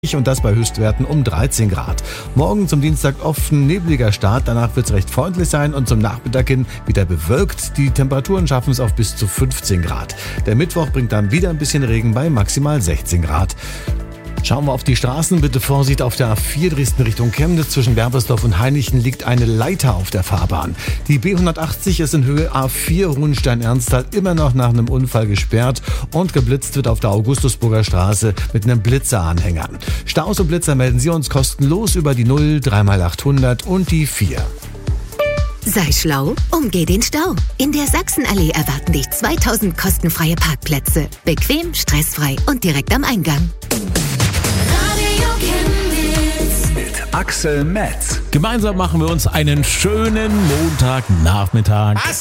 und das bei Höchstwerten um 13 Grad. Morgen zum Dienstag offen nebliger Start, danach wird es recht freundlich sein und zum Nachmittag hin wieder bewölkt. Die Temperaturen schaffen es auf bis zu 15 Grad. Der Mittwoch bringt dann wieder ein bisschen Regen bei maximal 16 Grad. Schauen wir auf die Straßen. Bitte Vorsicht auf der A4 Dresden Richtung Chemnitz. Zwischen Werbersdorf und Hainichen liegt eine Leiter auf der Fahrbahn. Die B180 ist in Höhe A4 Runstein-Ernsthal immer noch nach einem Unfall gesperrt und geblitzt wird auf der Augustusburger Straße mit einem Blitzeranhänger. Staus und Blitzer melden Sie uns kostenlos über die 0 3x800 und die 4. Sei schlau, umgeh den Stau. In der Sachsenallee erwarten dich 2000 kostenfreie Parkplätze. Bequem, stressfrei und direkt am Eingang. Mit Axel Metz. Gemeinsam machen wir uns einen schönen Montagnachmittag.